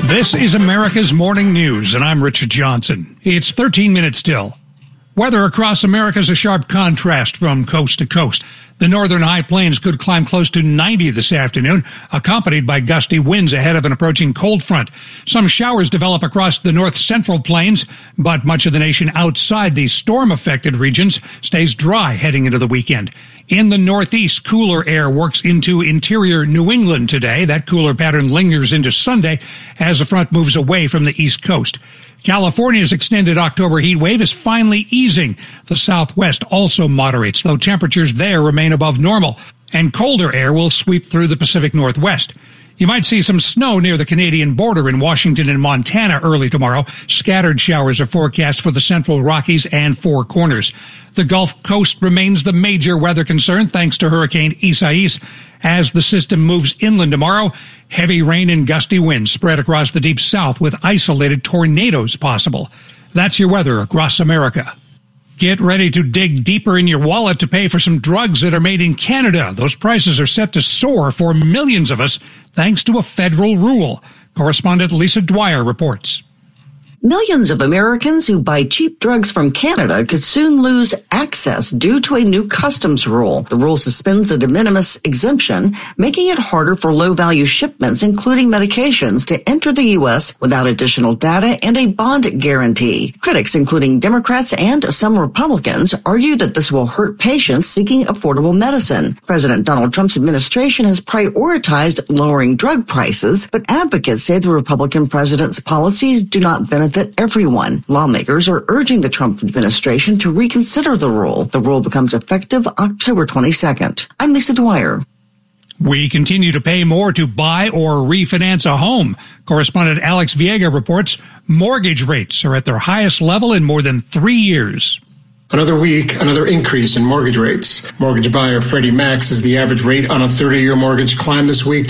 This is America's Morning News, and I'm Richard Johnson. It's 13 minutes till. Weather across America is a sharp contrast from coast to coast. The northern high plains could climb close to 90 this afternoon, accompanied by gusty winds ahead of an approaching cold front. Some showers develop across the north central plains, but much of the nation outside these storm-affected regions stays dry heading into the weekend. In the northeast, cooler air works into interior New England today. That cooler pattern lingers into Sunday as the front moves away from the east coast. California's extended October heat wave is finally easing. The southwest also moderates, though temperatures there remain above normal, and colder air will sweep through the Pacific Northwest. You might see some snow near the Canadian border in Washington and Montana early tomorrow. Scattered showers are forecast for the central Rockies and Four Corners. The Gulf Coast remains the major weather concern thanks to Hurricane Isaias. As the system moves inland tomorrow, heavy rain and gusty winds spread across the deep south with isolated tornadoes possible. That's your weather across America. Get ready to dig deeper in your wallet to pay for some drugs that are made in Canada. Those prices are set to soar for millions of us thanks to a federal rule. Correspondent Lisa Dwyer reports. Millions of Americans who buy cheap drugs from Canada could soon lose access due to a new customs rule. The rule suspends the de minimis exemption, making it harder for low-value shipments, including medications, to enter the U.S. without additional data and a bond guarantee. Critics, including Democrats and some Republicans, argue that this will hurt patients seeking affordable medicine. President Donald Trump's administration has prioritized lowering drug prices, but advocates say the Republican president's policies do not benefit everyone. Lawmakers are urging the Trump administration to reconsider the rule. The rule becomes effective October 22nd. I'm Lisa Dwyer. We continue to pay more to buy or refinance a home. Correspondent Alex Viega reports mortgage rates are at their highest level in more than 3 years. Another week, another increase in mortgage rates. Mortgage buyer Freddie Mac says the average rate on a 30-year mortgage climbed this week to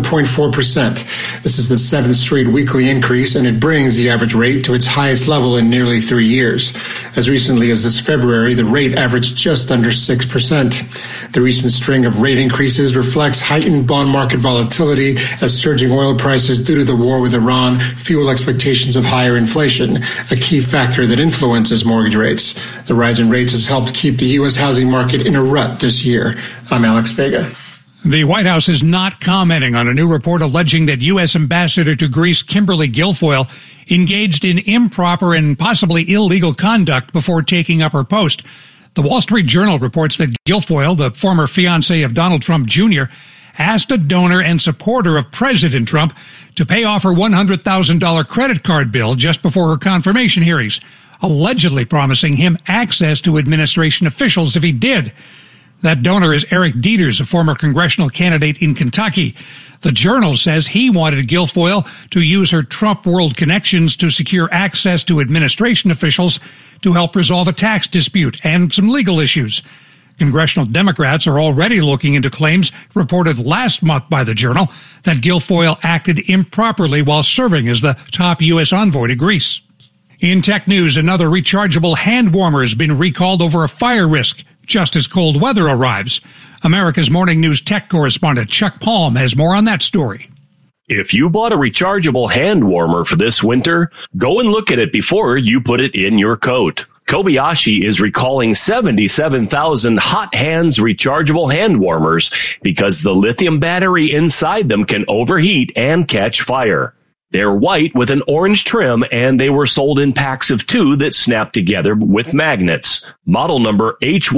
7.4%. This is the seventh straight weekly increase, and it brings the average rate to its highest level in nearly 3 years. As recently as this February, the rate averaged just under 6%. The recent string of rate increases reflects heightened bond market volatility as surging oil prices due to the war with Iran fuel expectations of higher inflation, a key factor that influences mortgage rates. The rise in rates has helped keep the U.S. housing market in a rut this year. I'm Alex Vega. The White House is not commenting on a new report alleging that U.S. Ambassador to Greece Kimberly Guilfoyle engaged in improper and possibly illegal conduct before taking up her post. The Wall Street Journal reports that Guilfoyle, the former fiancée of Donald Trump Jr., asked a donor and supporter of President Trump to pay off her $100,000 credit card bill just before her confirmation hearings, allegedly promising him access to administration officials if he did. That donor is Eric Dieters, a former congressional candidate in Kentucky. The Journal says he wanted Guilfoyle to use her Trump world connections to secure access to administration officials to help resolve a tax dispute and some legal issues. Congressional Democrats are already looking into claims reported last month by the Journal that Guilfoyle acted improperly while serving as the top U.S. envoy to Greece. In tech news, another rechargeable hand warmer has been recalled over a fire risk just as cold weather arrives. America's Morning News tech correspondent Chuck Palm has more on that story. If you bought a rechargeable hand warmer for this winter, go and look at it before you put it in your coat. Kobayashi is recalling 77,000 Hot Hands rechargeable hand warmers because the lithium battery inside them can overheat and catch fire. They're white with an orange trim, and they were sold in packs of 2 that snap together with magnets. Model number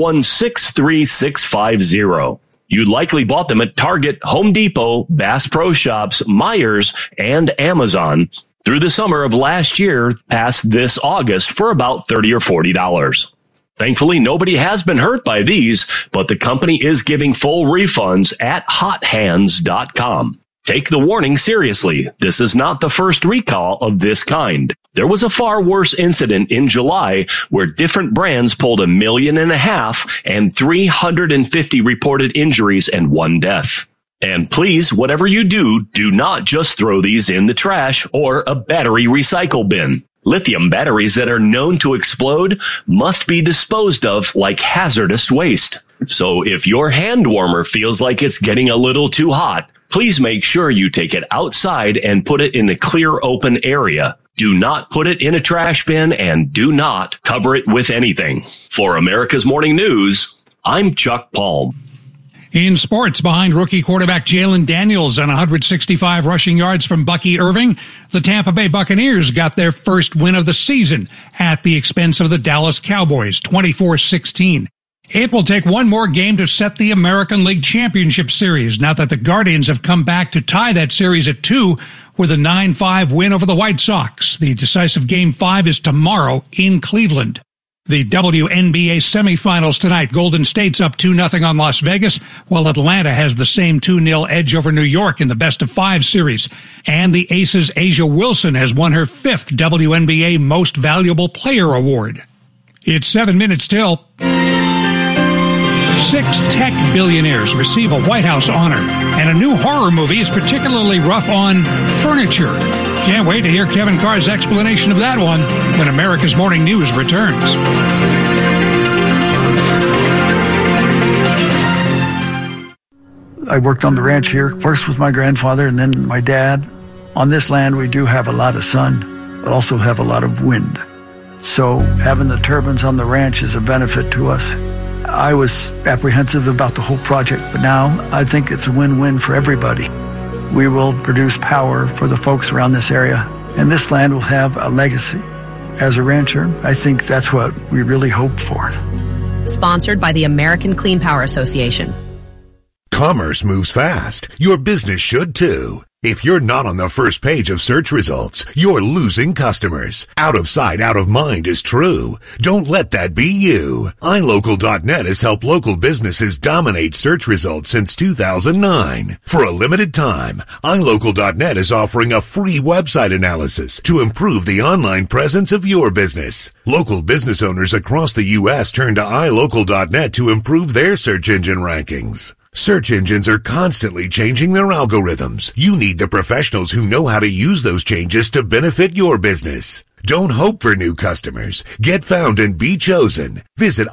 H163650. You likely bought them at Target, Home Depot, Bass Pro Shops, Myers, and Amazon through the summer of last year past this August for about $30 or $40. Thankfully, nobody has been hurt by these, but the company is giving full refunds at HotHands.com. Take the warning seriously. This is not the first recall of this kind. There was a far worse incident in July where different brands pulled $1.5 million and 350 reported injuries and 1 death. And please, whatever you do, do not just throw these in the trash or a battery recycle bin. Lithium batteries that are known to explode must be disposed of like hazardous waste. So if your hand warmer feels like it's getting a little too hot, please make sure you take it outside and put it in a clear open area. Do not put it in a trash bin and do not cover it with anything. For America's Morning News, I'm Chuck Palm. In sports, behind rookie quarterback Jalen Daniels on 165 rushing yards from Bucky Irving, the Tampa Bay Buccaneers got their first win of the season at the expense of the Dallas Cowboys, 24-16. It will take one more game to set the American League Championship Series, now that the Guardians have come back to tie that series at 2 with a 9-5 win over the White Sox. The decisive Game 5 is tomorrow in Cleveland. The WNBA semifinals tonight. Golden State's up 2-0 on Las Vegas, while Atlanta has the same 2-0 edge over New York in the best-of-5 series. And the Aces' Asia Wilson has won her 5th WNBA Most Valuable Player award. It's 7 minutes till. 6 tech billionaires receive a White House honor, and a new horror movie is particularly rough on furniture. Can't wait to hear Kevin Carr's explanation of that one when America's Morning News returns. I worked on the ranch here, first with my grandfather and then my dad. On this land, we do have a lot of sun, but also have a lot of wind. So having the turbines on the ranch is a benefit to us. I was apprehensive about the whole project, but now I think it's a win-win for everybody. We will produce power for the folks around this area, and this land will have a legacy. As a rancher, I think that's what we really hope for. Sponsored by the American Clean Power Association. Commerce moves fast. Your business should too. If you're not on the first page of search results, you're losing customers. Out of sight, out of mind is true. Don't let that be you. iLocal.net has helped local businesses dominate search results since 2009. For a limited time, iLocal.net is offering a free website analysis to improve the online presence of your business. Local business owners across the U.S. turn to iLocal.net to improve their search engine rankings. Search engines are constantly changing their algorithms. You need the professionals who know how to use those changes to benefit your business. Don't hope for new customers. Get found and be chosen. Visit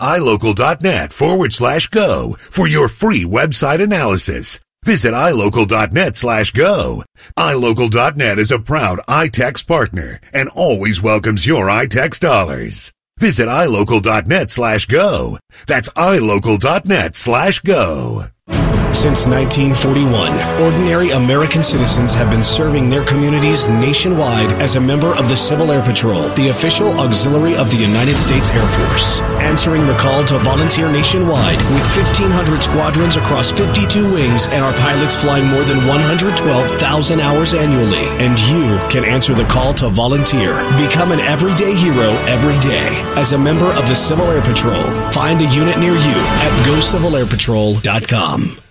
iLocal.net/go for your free website analysis. Visit iLocal.net/go. iLocal.net is a proud iTex partner and always welcomes your iTex dollars. Visit iLocal.net/go. That's iLocal.net/go. Since 1941, ordinary American citizens have been serving their communities nationwide as a member of the Civil Air Patrol, the official auxiliary of the United States Air Force. Answering the call to volunteer nationwide with 1,500 squadrons across 52 wings and our pilots flying more than 112,000 hours annually. And you can answer the call to volunteer. Become an everyday hero every day as a member of the Civil Air Patrol. Find a unit near you at GoCivilAirPatrol.com.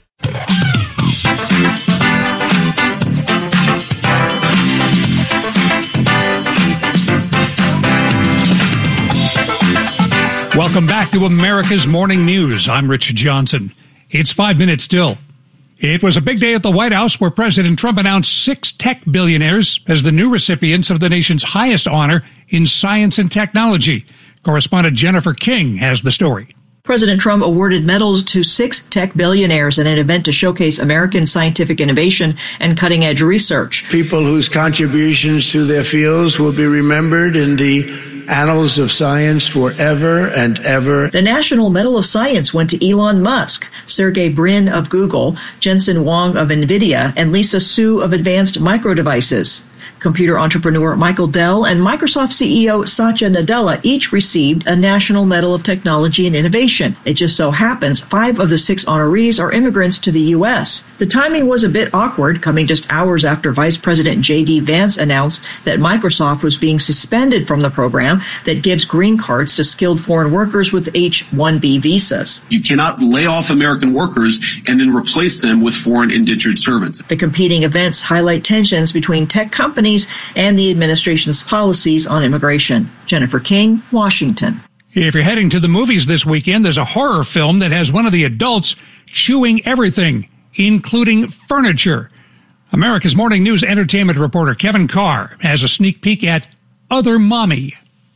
Welcome back to America's Morning News. I'm Rich Johnson. It's 5 minutes till. It was a big day at the White House where President Trump announced 6 tech billionaires as the new recipients of the nation's highest honor in science and technology. Correspondent Jennifer King has the story. President Trump awarded medals to 6 tech billionaires in an event to showcase American scientific innovation and cutting-edge research. People whose contributions to their fields will be remembered in the annals of science forever and ever. The National Medal of Science went to Elon Musk, Sergey Brin of Google, Jensen Huang of NVIDIA, and Lisa Su of Advanced Micro Devices. Computer entrepreneur Michael Dell and Microsoft CEO Satya Nadella each received a National Medal of Technology and Innovation. It just so happens 5 of the 6 honorees are immigrants to the U.S. The timing was a bit awkward, coming just hours after Vice President J.D. Vance announced that Microsoft was being suspended from the program that gives green cards to skilled foreign workers with H-1B visas. You cannot lay off American workers and then replace them with foreign indentured servants. The competing events highlight tensions between tech companies and the administration's policies on immigration. Jennifer King, Washington. If you're heading to the movies this weekend, there's a horror film that has one of the adults chewing everything, including furniture. America's Morning News entertainment reporter Kevin Carr has a sneak peek at Other Mommy.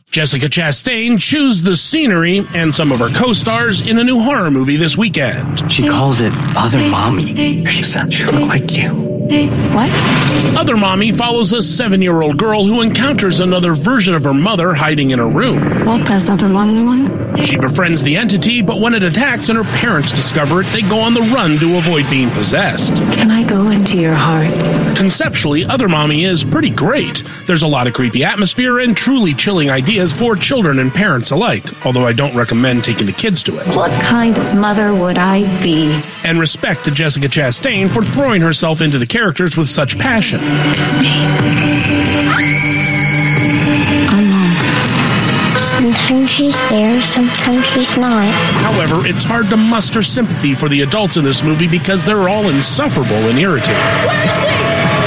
Jessica Chastain chews the scenery and some of her co-stars in a new horror movie this weekend. She calls it Other Mommy. She said she looked like you. What? Other Mommy follows a 7-year-old girl who encounters another version of her mother hiding in a room. What does Other Mommy want? She befriends the entity, but when it attacks and her parents discover it, they go on the run to avoid being possessed. Can I go into your heart? Conceptually, Other Mommy is pretty great. There's a lot of creepy atmosphere and truly chilling ideas for children and parents alike, although I don't recommend taking the kids to it. What kind of mother would I be? And respect to Jessica Chastain for throwing herself into the characters with such passion. It's me. I'm Mom. Sometimes she's there, sometimes she's not. However, it's hard to muster sympathy for the adults in this movie because they're all insufferable and irritating. Where is she?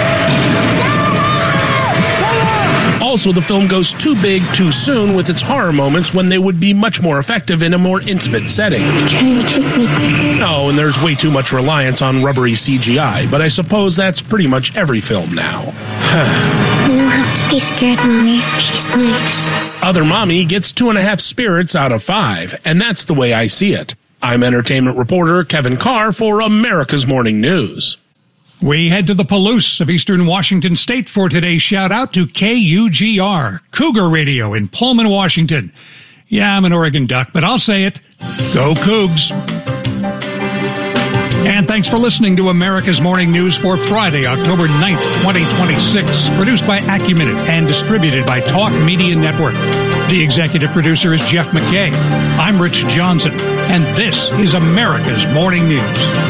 Also, the film goes too big too soon with its horror moments when they would be much more effective in a more intimate setting. Oh, and there's way too much reliance on rubbery CGI, but I suppose that's pretty much every film now. You don't have to be scared, Mommy. She's nice. Other Mommy gets 2.5 spirits out of 5, and that's the way I see it. I'm entertainment reporter Kevin Carr for America's Morning News. We head to the Palouse of Eastern Washington State for today's shout-out to KUGR, Cougar Radio in Pullman, Washington. Yeah, I'm an Oregon Duck, but I'll say it. Go Cougs! And thanks for listening to America's Morning News for Friday, October 9th, 2026. Produced by Acuminute and distributed by Talk Media Network. The executive producer is Jeff McKay. I'm Rich Johnson, and this is America's Morning News.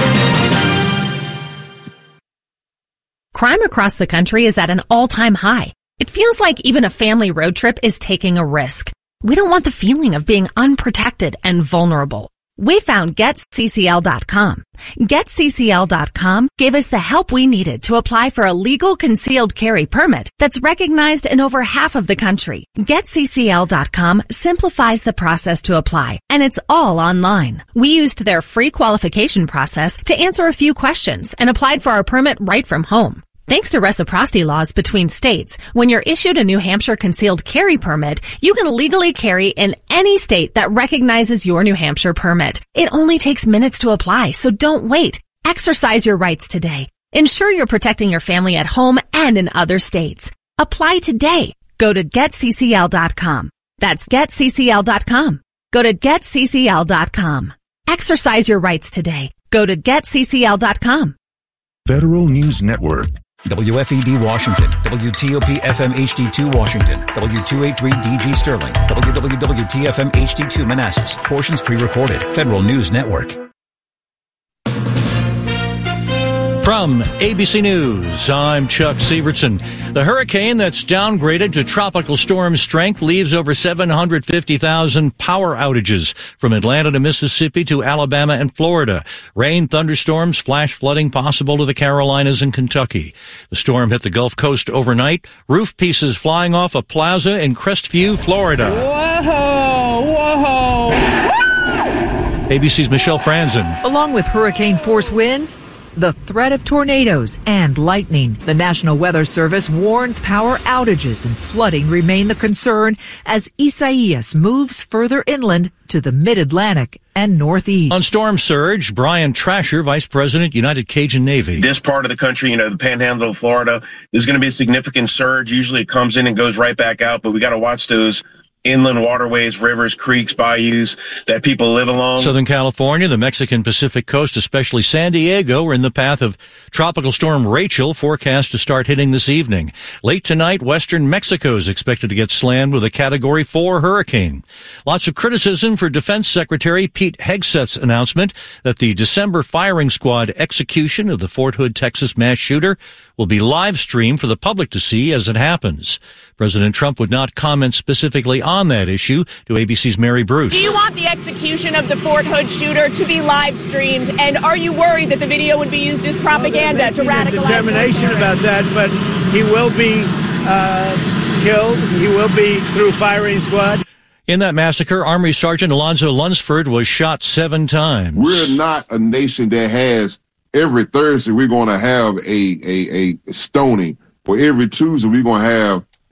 Crime across the country is at an all-time high. It feels like even a family road trip is taking a risk. We don't want the feeling of being unprotected and vulnerable. We found GetCCL.com. GetCCL.com gave us the help we needed to apply for a legal concealed carry permit that's recognized in over half of the country. GetCCL.com simplifies the process to apply, and it's all online. We used their free qualification process to answer a few questions and applied for our permit right from home. Thanks to reciprocity laws between states, when you're issued a New Hampshire concealed carry permit, you can legally carry in any state that recognizes your New Hampshire permit. It only takes minutes to apply, so don't wait. Exercise your rights today. Ensure you're protecting your family at home and in other states. Apply today. Go to GetCCL.com. That's GetCCL.com. Go to GetCCL.com. Exercise your rights today. Go to GetCCL.com. Federal News Network. WFED Washington, WTOP FM HD2 Washington, W283 DG Sterling, WWWT-FM HD2 Manassas. Portions pre-recorded. Federal News Network. From ABC News, I'm Chuck Sievertson. The hurricane that's downgraded to tropical storm strength leaves over 750,000 power outages from Atlanta to Mississippi to Alabama and Florida. Rain, thunderstorms, flash flooding possible to the Carolinas and Kentucky. The storm hit the Gulf Coast overnight. Roof pieces flying off a plaza in Crestview, Florida. Whoa! ABC's Michelle Franzen. Along with hurricane-force winds, the threat of tornadoes and lightning. The National Weather Service warns power outages and flooding remain the concern as Isaias moves further inland to the Mid-Atlantic and Northeast. On storm surge, Brian Trasher, Vice President, United Cajun Navy. This part of the country, the Panhandle of Florida, there's going to be a significant surge. Usually it comes in and goes right back out, but we got to watch those inland waterways, rivers, creeks, bayous that people live along. Southern California, the Mexican Pacific coast, especially San Diego, are in the path of Tropical Storm Rachel, forecast to start hitting this evening. Late tonight, western Mexico is expected to get slammed with a Category 4 hurricane. Lots of criticism for Defense Secretary Pete Hegseth's announcement that the December firing squad execution of the Fort Hood, Texas mass shooter will be live streamed for the public to see as it happens. President Trump would not comment specifically on that issue to ABC's Mary Bruce. Do you want the execution of the Fort Hood shooter to be live streamed? And are you worried that the video would be used as propaganda to radicalize? Determination about that, but he will be killed. He will be through firing squad. In that massacre, Army Sergeant Alonzo Lunsford was shot 7 times. We're not a nation that has every Thursday we're going to have a stoning, or every Tuesday we're going to have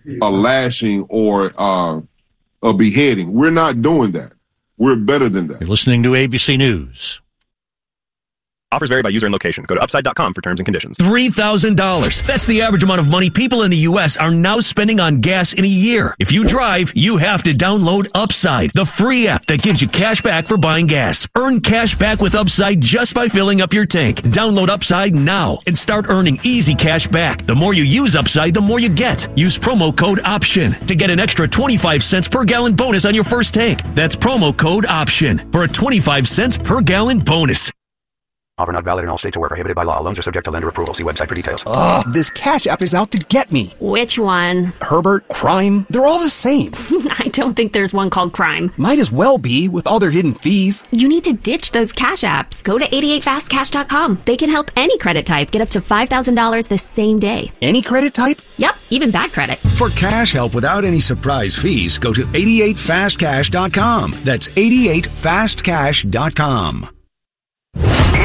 a lashing or a beheading. We're not doing that. We're better than that. You're listening to ABC News. Offers vary by user and location. Go to upside.com for terms and conditions. $3,000. That's the average amount of money people in the U.S. are now spending on gas in a year. If you drive, you have to download Upside, the free app that gives you cash back for buying gas. Earn cash back with Upside just by filling up your tank. Download Upside now and start earning easy cash back. The more you use Upside, the more you get. Use promo code OPTION to get an extra 25 cents per gallon bonus on your first tank. That's promo code OPTION for a 25 cents per gallon bonus. Offer not valid in all states or where prohibited by law. Loans are subject to lender approval. See website for details. Ugh, this Cash App is out to get me. Which one? Herbert, Crime, they're all the same. I don't think there's one called Crime. Might as well be with all their hidden fees. You need to ditch those Cash Apps. Go to 88fastcash.com. They can help any credit type get up to $5,000 the same day. Any credit type? Yep, even bad credit. For cash help without any surprise fees, go to 88fastcash.com. That's 88fastcash.com.